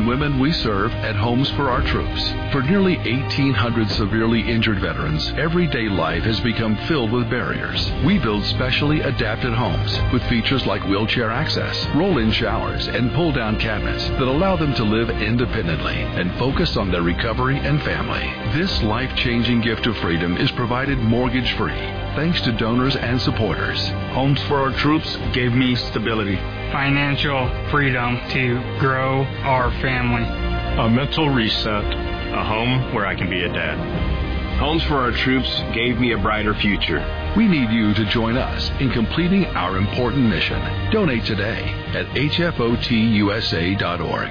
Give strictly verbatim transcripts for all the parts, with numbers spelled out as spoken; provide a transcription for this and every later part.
and women we serve at Homes for Our Troops. For nearly eighteen hundred severely injured veterans, everyday life has become filled with barriers. We build specially adapted homes with features like wheelchair access, roll-in showers, and pull-down cabinets that allow them to live independently and focus on their recovery and family. This life-changing gift of freedom is provided mortgage-free thanks to donors and supporters. Homes for Our Troops gave me stability, financial freedom to grow our family, a mental reset, a home where I can be a dad. Homes for Our Troops gave me a brighter future. We need you to join us in completing our important mission. Donate today at H F O T U S A dot org.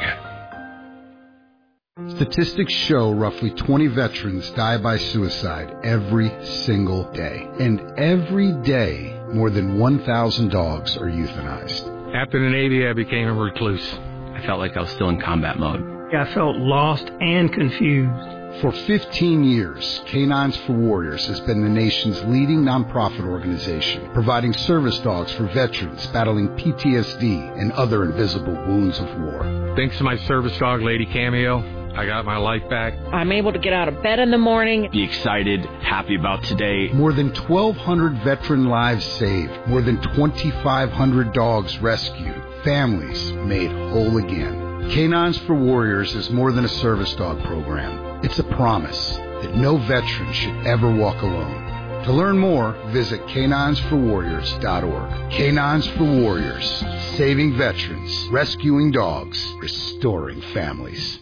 Statistics show roughly twenty veterans die by suicide every single day. And every day, more than one thousand dogs are euthanized. After the Navy, I became a recluse. I felt like I was still in combat mode. I felt lost and confused. For fifteen years, Canines for Warriors has been the nation's leading nonprofit organization, providing service dogs for veterans battling P T S D and other invisible wounds of war. Thanks to my service dog, Lady Cameo, I got my life back. I'm able to get out of bed in the morning. Be excited, happy about today. More than twelve hundred veteran lives saved. More than twenty-five hundred dogs rescued. Families made whole again. Canines for Warriors is more than a service dog program. It's a promise that no veteran should ever walk alone. To learn more, visit canines for warriors dot org. Canines for Warriors, saving veterans, rescuing dogs, restoring families.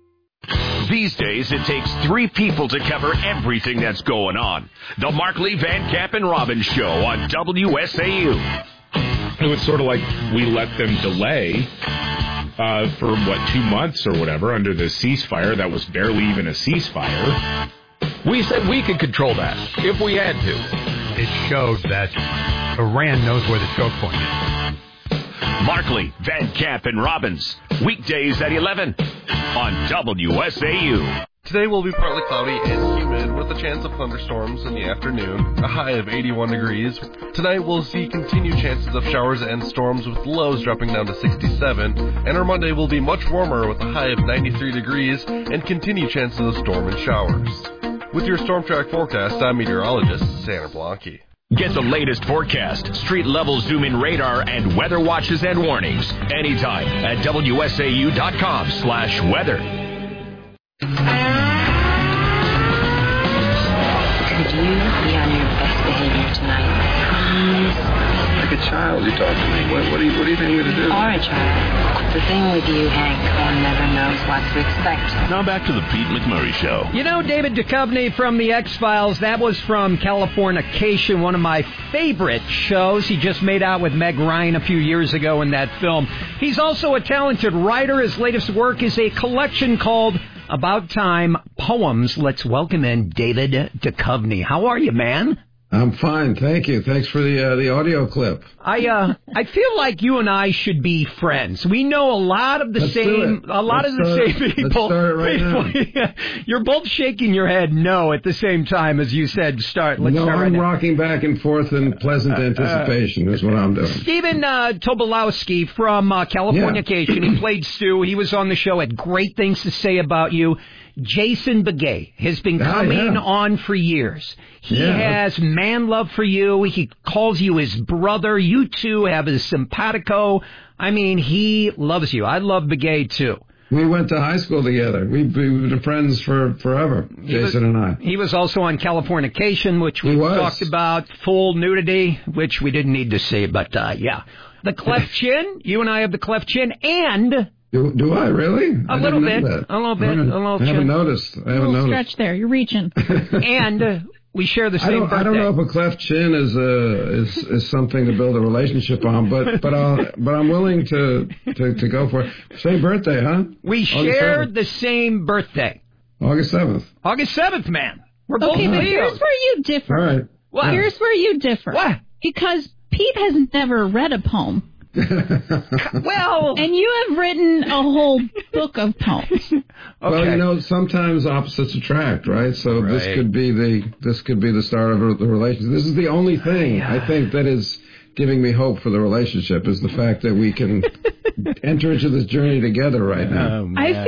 These days, it takes three people to cover everything that's going on. The Markley, Van Camp, and Robbins Show on W S A U. It was sort of like we let them delay uh, for, what, two months or whatever under the ceasefire. That was barely even a ceasefire. We said we could control that if we had to. It showed that Iran knows where the choke point is. Markley, Van Camp, and Robbins. Weekdays at eleven on W S A U. Today will be partly cloudy and humid with a chance of thunderstorms in the afternoon, a high of eighty-one degrees. Tonight we'll see continued chances of showers and storms with lows dropping down to sixty-seven. And our Monday will be much warmer with a high of ninety-three degrees and continued chances of storm and showers. With your Storm Track forecast, I'm meteorologist Sandra Blanke. Get the latest forecast, street-level zoom-in radar, and weather watches and warnings anytime at W S A U dot com slash weather. Could you be on your best behavior tonight? Promise. Like a child, you talk to me. What, what, do, you, what do you think I'm going to do? Or a child. The thing with you, Hank, one never knows what to expect. Now back to the Pete McMurray Show. You know, David Duchovny from The X-Files, that was from Californication, one of my favorite shows. He just made out with Meg Ryan a few years ago in that film. He's also a talented writer. His latest work is a collection called About Time Poems. Let's welcome in David Duchovny. How are you, man? I'm fine, thank you. Thanks for the uh, the audio clip. I uh I feel like you and I should be friends. We know a lot of the Let's same a lot Let's of the start, same people. Let's start it right now. You're both shaking your head no at the same time as you said start. Let's no, start right I'm now. rocking back and forth in pleasant anticipation is what I'm doing. Stephen uh, Tobolowsky from uh, Californication. Yeah. He played Stu. He was on the show. Had great things to say about you. Jason Begay has been coming oh, yeah. on for years. He yeah. has man love for you. He calls you his brother. You two have a simpatico. I mean, he loves you. I love Begay, too. We went to high school together. We've been friends for forever, Jason he was, and I. He was also on Californication, which we talked about, full nudity, which we didn't need to see, but, uh, yeah. The cleft chin. You and I have the cleft chin, and... Do, do I really? A I little bit, a little bit, a little. I haven't noticed. I haven't noticed. Stretch there. You're reaching. And uh, we share the same I don't, birthday. I don't know if a cleft chin is a is, is something to build a relationship on, but but I'll but I'm willing to, to, to go for it. Same birthday, huh? We share the same birthday. August seventh. August seventh, man. We're both okay, but Leos. here's where you differ. All right. What? Here's where you differ. What? Because Pete has never read a poem. Well, and you have written a whole book of poems. Okay. Well, you know, sometimes opposites attract, right? So right. this could be the this could be the start of the relationship. This is the only thing yeah. I think that is giving me hope for the relationship is the fact that we can enter into this journey together right now. Oh, man. I